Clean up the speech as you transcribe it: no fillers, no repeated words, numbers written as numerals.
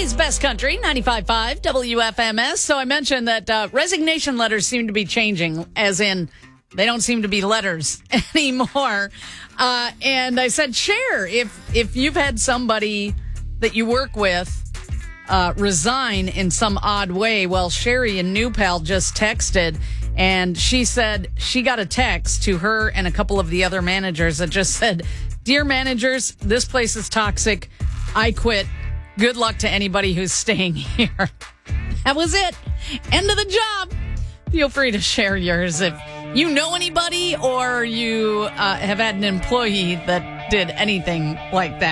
Today's best country, 95.5 WFMS. So I mentioned that resignation letters seem to be changing, as in they don't seem to be letters anymore. And I said, share if you've had somebody that you work with resign in some odd way. Well, Sherry in New Pal just texted, and she said she got a text to her and a couple of the other managers that just said, "Dear managers, this place is toxic. I quit. Good luck to anybody who's staying here." That was it. End of the job. Feel free to share yours if you know anybody or you have had an employee that did anything like that.